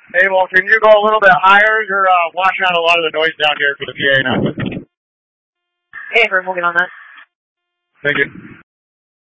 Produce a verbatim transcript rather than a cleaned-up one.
Hey, well, can you go a little bit higher? You're uh, washing out a lot of the noise down here for the P A now. Hey, we'll get on that. Thank you.